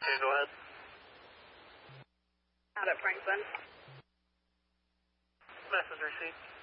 Okay, go ahead. Out at Franklin. Message received.